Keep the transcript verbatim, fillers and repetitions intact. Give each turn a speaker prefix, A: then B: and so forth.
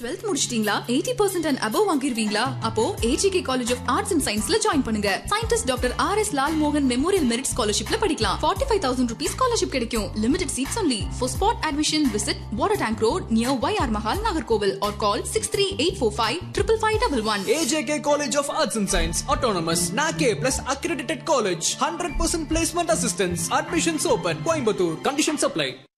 A: twelfth முடிச்சிட்டீங்களா? eighty percent and above வாங்கிருவீங்களா? அப்போ A G K College of Arts and Scienceல join பண்ணுங்க. Scientist Doctor R S Lal Mohan Memorial Merit Scholarshipல படிக்கலாம். forty-five thousand rupees scholarship கிடைக்கும். Limited seats only. For spot admission, visit Water Tank Road near Y R Mahal, Nagarkoil or call six three eight four five five five five one one.
B: A J K College of Arts and Science, Autonomous, N A C A plus accredited college, one hundred percent placement assistance. Admissions open. Coimbatore. Conditions apply.